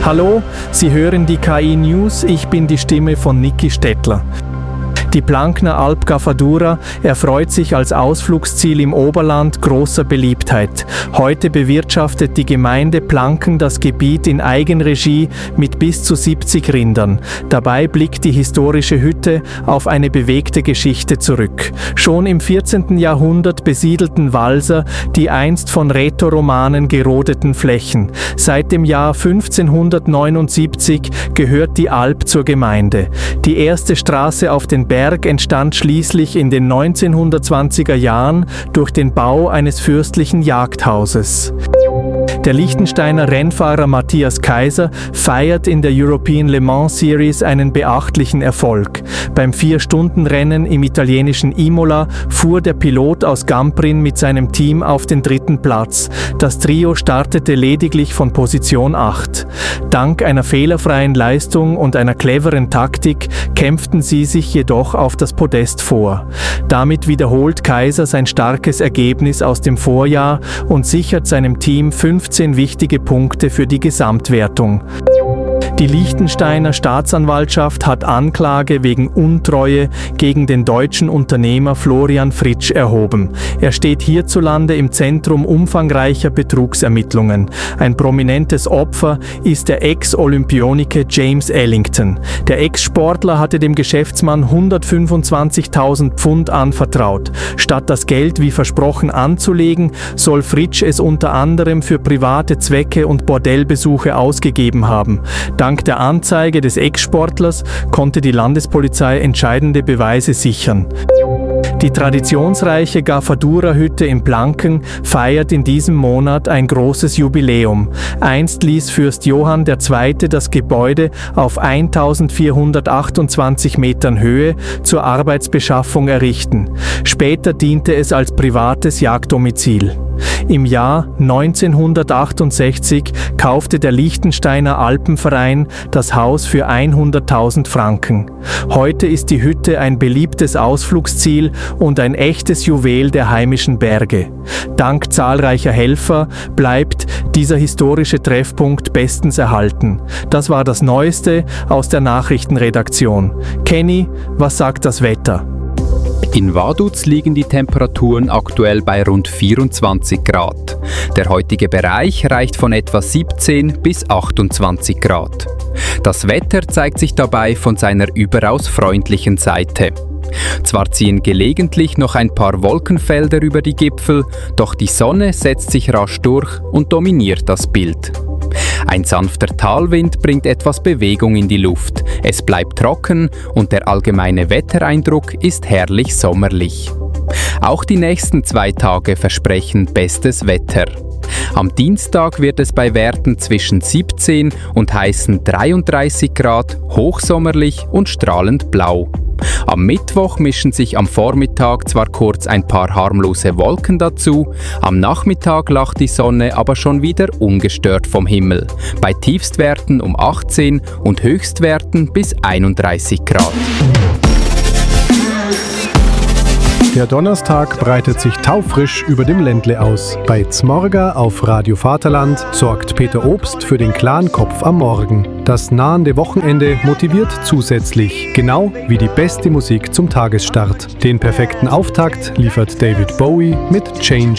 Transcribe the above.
Hallo, Sie hören die KI News, ich bin die Stimme von Niki Stettler. Die Plankner Alp Ghaffadura erfreut sich als Ausflugsziel im Oberland großer Beliebtheit. Heute bewirtschaftet die Gemeinde Planken das Gebiet in Eigenregie mit bis zu 70 Rindern. Dabei blickt die historische Hütte auf eine bewegte Geschichte zurück. Schon im 14. Jahrhundert besiedelten Walser die einst von Rätoromanen gerodeten Flächen. Seit dem Jahr 1579 gehört die Alp zur Gemeinde. Die erste Straße auf den Berg entstand schließlich in den 1920er Jahren durch den Bau eines fürstlichen Jagdhauses. Der Liechtensteiner Rennfahrer Matthias Kaiser feiert in der European Le Mans Series einen beachtlichen Erfolg. Beim 4-Stunden-Rennen im italienischen Imola fuhr der Pilot aus Gamprin mit seinem Team auf den 3. Platz. Das Trio startete lediglich von Position 8. Dank einer fehlerfreien Leistung und einer cleveren Taktik kämpften sie sich jedoch auf das Podest vor. Damit wiederholt Kaiser sein starkes Ergebnis aus dem Vorjahr und sichert seinem Team 15 wichtige Punkte für die Gesamtwertung. Die Liechtensteiner Staatsanwaltschaft hat Anklage wegen Untreue gegen den deutschen Unternehmer Florian Fritsch erhoben. Er steht hierzulande im Zentrum umfangreicher Betrugsermittlungen. Ein prominentes Opfer ist der Ex-Olympionike James Ellington. Der Ex-Sportler hatte dem Geschäftsmann 125.000 Pfund anvertraut. Statt das Geld wie versprochen anzulegen, soll Fritsch es unter anderem für private Zwecke und Bordellbesuche ausgegeben haben. Dank der Anzeige des Ex-Sportlers konnte die Landespolizei entscheidende Beweise sichern. Die traditionsreiche Ghaffadura-Hütte in Planken feiert in diesem Monat ein großes Jubiläum. Einst ließ Fürst Johann II. Das Gebäude auf 1428 Metern Höhe zur Arbeitsbeschaffung errichten. Später diente es als privates Jagddomizil. Im Jahr 1968 kaufte der Liechtensteiner Alpenverein das Haus für 100.000 Franken. Heute ist die Hütte ein beliebtes Ausflugsziel und ein echtes Juwel der heimischen Berge. Dank zahlreicher Helfer bleibt dieser historische Treffpunkt bestens erhalten. Das war das Neueste aus der Nachrichtenredaktion. Kenny, was sagt das Wetter? In Vaduz liegen die Temperaturen aktuell bei rund 24 Grad. Der heutige Bereich reicht von etwa 17 bis 28 Grad. Das Wetter zeigt sich dabei von seiner überaus freundlichen Seite. Zwar ziehen gelegentlich noch ein paar Wolkenfelder über die Gipfel, doch die Sonne setzt sich rasch durch und dominiert das Bild. Ein sanfter Talwind bringt etwas Bewegung in die Luft. Es bleibt trocken und der allgemeine Wettereindruck ist herrlich sommerlich. Auch die nächsten 2 Tage versprechen bestes Wetter. Am Dienstag wird es bei Werten zwischen 17 und heißen 33 Grad hochsommerlich und strahlend blau. Am Mittwoch mischen sich am Vormittag zwar kurz ein paar harmlose Wolken dazu, am Nachmittag lacht die Sonne aber schon wieder ungestört vom Himmel, bei Tiefstwerten um 18 und Höchstwerten bis 31 Grad. Der Donnerstag breitet sich taufrisch über dem Ländle aus. Bei Zmorga auf Radio Vaterland sorgt Peter Obst für den klaren Kopf am Morgen. Das nahende Wochenende motiviert zusätzlich, genau wie die beste Musik zum Tagesstart. Den perfekten Auftakt liefert David Bowie mit Change